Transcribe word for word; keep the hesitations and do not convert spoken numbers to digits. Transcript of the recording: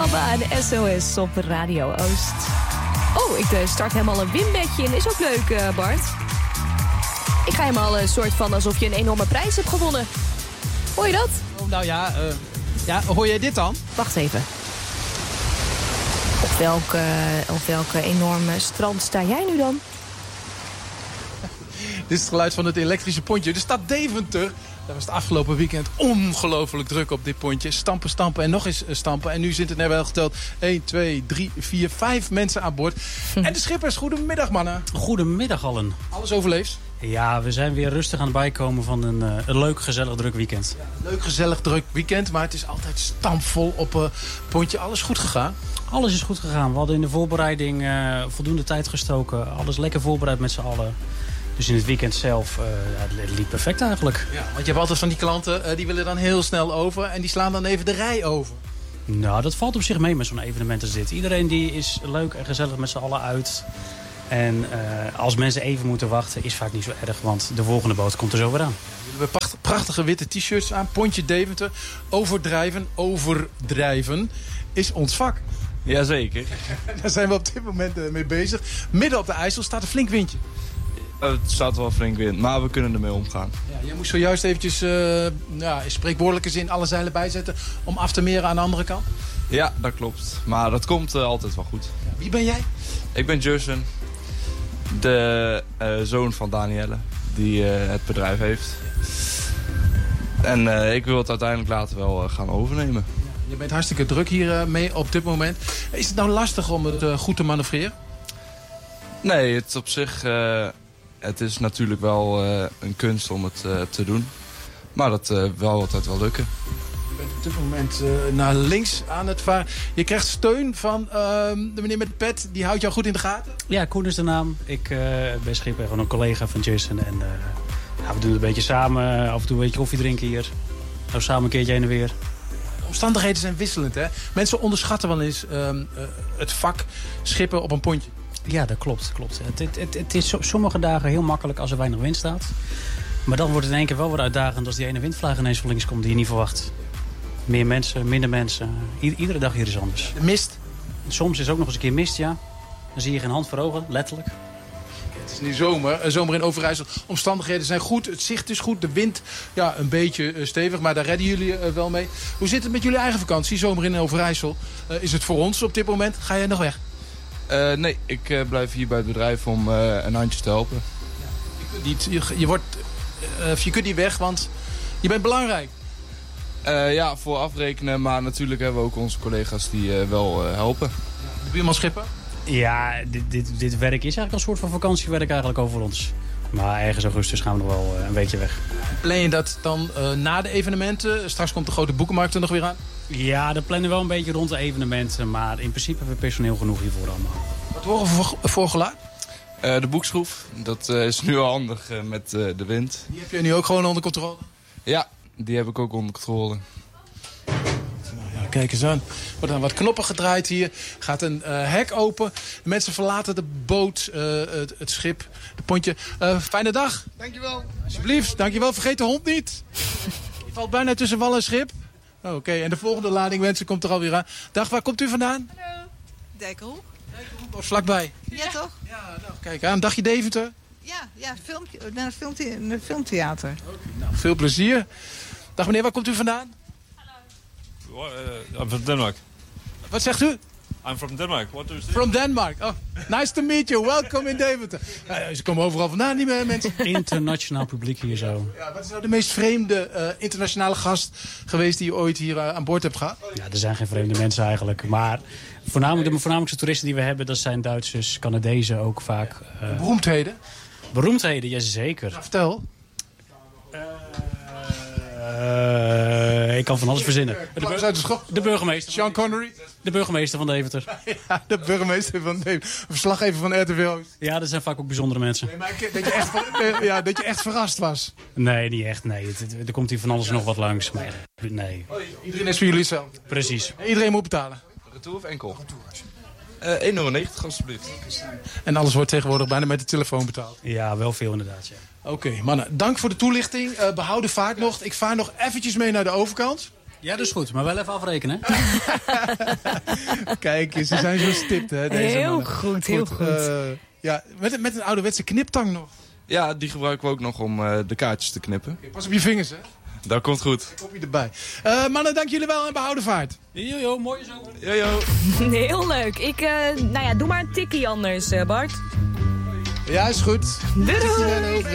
ABBA en S O S op Radio Oost. Oh, ik start helemaal een winbedje in. Is ook leuk, uh, Bart. Ik ga helemaal een soort van alsof je een enorme prijs hebt gewonnen. Hoor je dat? Oh, nou ja, uh, ja, hoor jij dit dan? Wacht even. Op welke, op welke enorme strand sta jij nu dan? Dit is het geluid van het elektrische pontje. De stad Deventer. Daar was het afgelopen weekend ongelooflijk druk op dit pontje. Stampen, stampen en nog eens stampen. En nu zitten er wel geteld één, twee, drie, vier, vijf mensen aan boord. Hm. En de schippers, goedemiddag mannen. Goedemiddag allen. Alles overleefd? Ja, we zijn weer rustig aan het bijkomen van een, uh, een leuk, gezellig, druk weekend. Ja, leuk, gezellig, druk weekend. Maar het is altijd stampvol op het uh, pontje. Alles goed gegaan? Alles is goed gegaan. We hadden in de voorbereiding uh, voldoende tijd gestoken. Alles lekker voorbereid met z'n allen. Dus in het weekend zelf, uh, ja, het liep perfect eigenlijk. Ja, want je hebt altijd van die klanten, uh, die willen dan heel snel over. En die slaan dan even de rij over. Nou, dat valt op zich mee met zo'n evenement als dit. Iedereen die is leuk en gezellig met z'n allen uit. En uh, als mensen even moeten wachten, is vaak niet zo erg. Want de volgende boot komt er zo weer aan. We hebben pracht, prachtige witte t-shirts aan. Pontje Deventer. Overdrijven, overdrijven is ons vak. Jazeker. Daar zijn we op dit moment uh, mee bezig. Midden op de IJssel staat een flink windje. Het staat wel flink wind, maar we kunnen ermee omgaan. Ja, jij moest zojuist eventjes uh, ja, in spreekwoordelijke zin alle zeilen bijzetten om af te meren aan de andere kant. Ja, dat klopt. Maar dat komt uh, altijd wel goed. Ja, wie ben jij? Ik ben Jersen, de uh, zoon van Danielle, die uh, het bedrijf heeft. En uh, ik wil het uiteindelijk later wel uh, gaan overnemen. Ja, je bent hartstikke druk hier uh, mee op dit moment. Is het nou lastig om het uh, goed te manoeuvreren? Nee, het op zich... Uh, Het is natuurlijk wel uh, een kunst om het uh, te doen. Maar dat uh, wel altijd wel lukken. Je bent op dit moment uh, naar links aan het varen. Je krijgt steun van uh, de meneer met de pet. Die houdt jou goed in de gaten. Ja, Koen is de naam. Ik uh, ben schipper, gewoon een collega van Jason. En uh, ja, we doen het een beetje samen. Af en toe een beetje koffie drinken hier. Nou, samen een keertje heen en weer. De omstandigheden zijn wisselend, hè? Mensen onderschatten wel eens uh, uh, het vak schippen op een pontje. Ja, dat klopt. klopt. Het, het, het, het is sommige dagen heel makkelijk als er weinig wind staat. Maar dan wordt het in één keer wel weer uitdagend als die ene windvlaag ineens van links komt die je niet verwacht. Meer mensen, minder mensen. I- iedere dag hier is anders. De mist? Soms is ook nog eens een keer mist, ja. Dan zie je geen hand voor ogen, letterlijk. Het is nu zomer, zomer in Overijssel. Omstandigheden zijn goed, het zicht is goed, de wind ja, een beetje uh, stevig, maar daar redden jullie uh, wel mee. Hoe zit het met jullie eigen vakantie, zomer in Overijssel? Uh, is het voor ons op dit moment? Ga jij nog weg? Uh, nee, ik uh, blijf hier bij het bedrijf om uh, een handje te helpen. Ja, je, kunt niet, je, je, wordt, uh, je kunt niet weg, want je bent belangrijk. Uh, ja, voor afrekenen, maar natuurlijk hebben we ook onze collega's die uh, wel uh, helpen. De buurman Schipper? Ja, dit, dit, dit werk is eigenlijk een soort van vakantiewerk eigenlijk over ons. Maar ergens augustus gaan we nog wel uh, een weekje weg. Plan je dat dan uh, na de evenementen? Straks komt de grote boekenmarkt er nog weer aan. Ja, dat plannen we wel een beetje rond de evenementen. Maar in principe hebben we personeel genoeg hiervoor allemaal. Wat horen we voor, voor geluid? Uh, de boekschroef, dat uh, is nu al handig uh, met uh, de wind. Die heb je nu ook gewoon onder controle? Ja, die heb ik ook onder controle. Ja, kijk eens aan. Er worden dan wat knoppen gedraaid hier. Gaat een uh, hek open. De mensen verlaten de boot, uh, het, het schip, de pontje. Uh, fijne dag. Dankjewel. Alsjeblieft, dankjewel. Vergeet de hond niet. Je valt bijna tussen wal en schip. Oh, Oké, okay. En de volgende lading mensen komt er alweer aan. Dag, waar komt u vandaan? Hallo. Dijkhoek. Of vlakbij? Ja, toch? Ja, nou, kijk aan. Dagje Deventer. Ja, ja film, naar het filmthea- naar het filmtheater. Okay, nou, veel plezier. Dag meneer, waar komt u vandaan? Uh, I'm from Denmark. Wat zegt u? I'm from Denmark. What do you say? From Denmark. Oh, nice to meet you. Welcome in Deventer. Uh, ze komen overal vandaan, die mensen. Internationaal publiek hier zo. Ja, wat is nou de meest vreemde uh, internationale gast geweest die je ooit hier uh, aan boord hebt gehad? Ja, er zijn geen vreemde mensen eigenlijk. Maar voornamelijk de voornamelijkste toeristen die we hebben, dat zijn Duitsers, Canadezen ook vaak. Uh, Beroemdheden? Beroemdheden, jazeker. Nou, vertel. Uh, ik kan van alles verzinnen. De, bur- uit de, school. de burgemeester. Sean Connery. De burgemeester van Deventer. Ja, de burgemeester van Deventer. Verslaggever van R T V Oost. Ja, dat zijn vaak ook bijzondere mensen. Nee, maar ik, dat, je echt, ja, dat je echt verrast was. Nee, niet echt. Nee. Het, het, er komt hier van alles nog wat langs. Maar nee. Iedereen is voor jullie hetzelfde. Precies. Iedereen moet betalen. Retour of enkel? Uh, één euro negentig alsjeblieft. En alles wordt tegenwoordig bijna met de telefoon betaald. Ja, wel veel inderdaad. Ja. Oké, okay, mannen. Dank voor de toelichting. Uh, behoud de vaart nog. Ik vaar nog eventjes mee naar de overkant. Ja, dat is goed. Maar wel even afrekenen. Kijk, ze zijn zo stipt, hè, deze Heel mannen. goed, heel goed. Uh, ja, met, met een ouderwetse kniptang nog. Ja, die gebruiken we ook nog om uh, de kaartjes te knippen. Okay, pas op je vingers, hè. Dat komt goed. Kopje erbij. Uh, mannen, dank jullie wel en behouden vaart. Jojo, mooie zomer. Jojo. Heel leuk. Ik, uh, nou ja, doe maar een tikkie anders, uh, Bart. Ja, is goed. Doei doei.